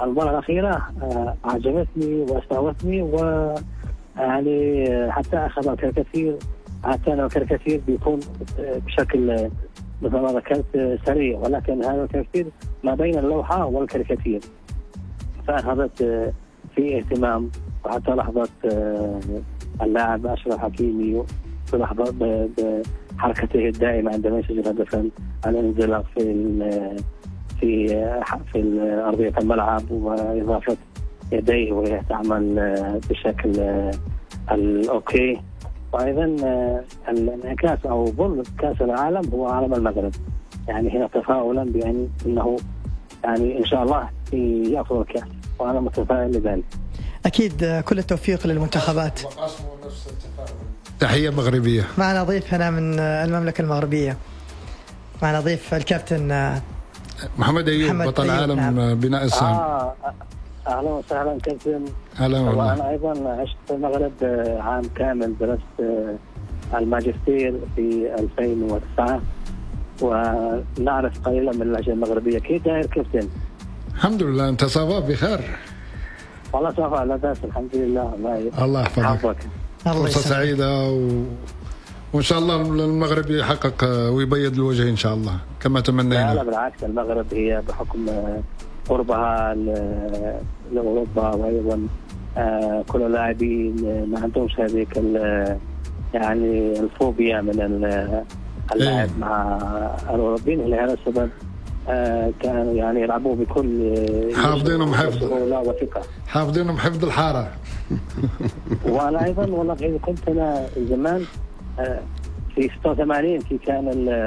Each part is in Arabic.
المباراة الأخيرة أعجبتني واستهوتني، ويعني حتى أخذ الكثير، حتى لو الكثير بيكون بشكل مثل ما ذكرت سريع، ولكن هذا الكثير ما بين اللوحة والكاريكاتير، فأخذت في اهتمام. وحتى لحظة اللاعب أشرف حكيمي في لحظة بحركته الدائمة عندما يسجل هدفا الانزلاق في أرضية الملعب، وإضافة يديه وهي تعمل بشكل الأوكي. وأيضا الانعكاس أو ظل كأس العالم هو علم المغرب، يعني هنا تفاؤلا بأن إنه يعني إن شاء الله يأخذ الكأس، وأنا متفائل لذلك. أكيد كل التوفيق للمنتخبات. تحية مغربية. معنا ضيف هنا من المملكة المغربية، معنا ضيف الكابتن محمد أيوب، بطل العالم. نعم. بناء السهم. أهلا وسهلا كابتن. أهلا والله. وأنا أيضا عشت في المغرب عام كامل، درست الماجستير في 2009، ونعرف قليلا من اللهجة المغربية. كيف داير كابتن؟ الحمد لله. أنت صافا بخير؟ والله صافا لا بأس الحمد لله. الله يحفظك. فرصة سعيدة وإن شاء الله المغرب يحقق ويبيض الوجه إن شاء الله كما تمنينا. لا بالعكس، المغرب هي بحكم قربها لأوروبا، وأيضا كل اللاعبين ما عندهمش هذيك يعني الفوبيا من اللعب مع الأوروبيين، لهذا السبب كانوا يعني يلعبوا بكل حافظينهم حفظ حفظ الحارة. وأنا أيضا والله كنت أنا زمان في 86 في كان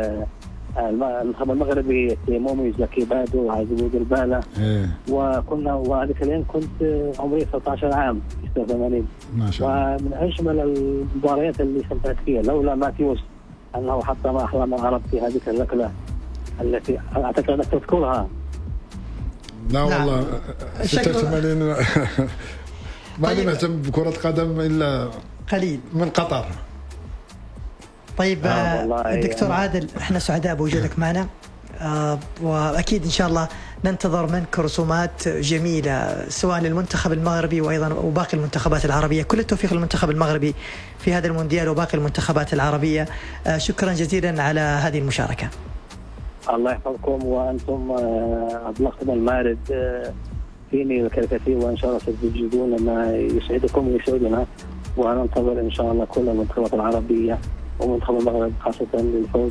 المنتخب المغربي مومي زكي بادو وعزيز دربالة، وكنا وهذيك اليوم كنت عمري 16 عام في 86. ما شاء الله. ومن أجمل المباريات اللي استمتعت فيها لولا ماتيوس أنه حطم أحلام العرب في هذه الركلة التي أعتقد أنك تذكرها. لا والله 86 ما نهتم بكرة قدم إلا قليل من قطر. طيب دكتور عادل، احنا سعداء بوجودك معنا، واكيد ان شاء الله ننتظر منك رسومات جميله سواء للمنتخب المغربي وايضا وباقي المنتخبات العربيه. كل التوفيق للمنتخب المغربي في هذا المونديال وباقي المنتخبات العربيه. شكرا جزيلا على هذه المشاركه. الله يحفظكم، وانتم اطلقتم المارد فيني الكاريكاتير، وان شاء الله ستجدون ما يسعدكم ويسعدنا، وننتظر ان شاء الله كل المنتخبات العربيه ومنتخب المغرب خاصة للفوز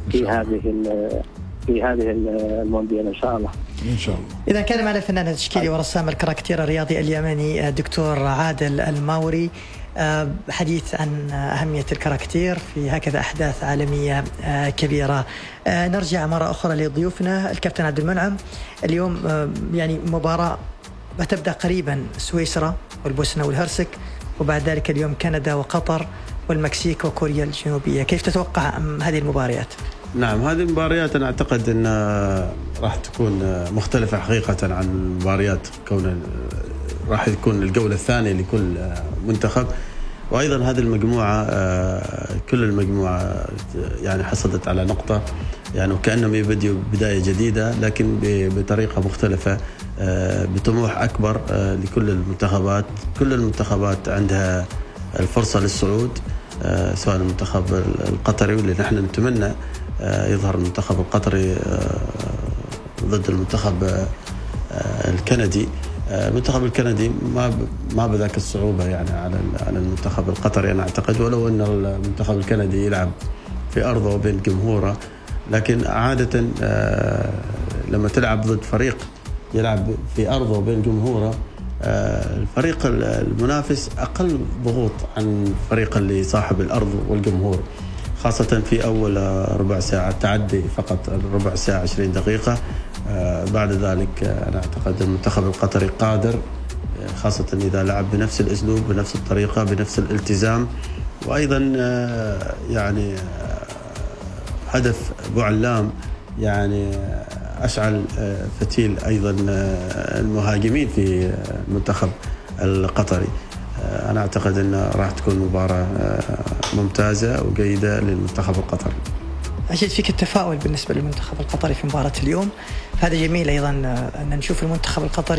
في هذه المونديال إن شاء الله. إن شاء الله. إذا كان معنا الفنان التشكيلي ورسام الكاركتير الرياضي اليمني الدكتور عادل الماوري، حديث عن أهمية الكاركتير في هكذا أحداث عالمية كبيرة. نرجع مرة أخرى لضيوفنا الكابتن عبد المنعم. اليوم يعني مباراة بتبدأ قريبا، سويسرا والبوسنة والهرسك، وبعد ذلك اليوم كندا وقطر والمكسيك وكوريا الجنوبية. كيف تتوقع هذه المباريات؟ نعم، هذه المباريات أنا أعتقد أن راح تكون مختلفة حقيقة عن المباريات، كون راح يكون الجولة الثانية لكل منتخب. وأيضا هذه المجموعة كل المجموعة يعني حصلت على نقطة، يعني وكأنهم يبدأوا بداية جديدة لكن بطريقة مختلفة، بطموح أكبر لكل المنتخبات. كل المنتخبات عندها الفرصة للصعود، سواء المنتخب القطري واللي نحن نتمنى يظهر المنتخب القطري ضد المنتخب الكندي. المنتخب الكندي ما بذاك الصعوبة يعني على المنتخب القطري أنا أعتقد، ولو أن المنتخب الكندي يلعب في أرضه وبين جمهوره، لكن عادة لما تلعب ضد فريق يلعب في أرضه وبين جمهوره، الفريق المنافس أقل ضغوط عن الفريق اللي صاحب الأرض والجمهور، خاصة في أول ربع ساعة، تعدي فقط ربع ساعة 20 دقيقة. بعد ذلك أنا أعتقد المنتخب القطري قادر، خاصة إذا لعب بنفس الأسلوب بنفس الطريقة بنفس الالتزام. وأيضا يعني هدف أبو علام يعني أشعل فتيل أيضا المهاجمين في المنتخب القطري. أنا أعتقد أن راح تكون مباراة ممتازة وجيدة للمنتخب القطري. أجد فيك التفاؤل بالنسبة للمنتخب القطري في مباراة اليوم. هذا جميل أيضا أن نشوف المنتخب القطري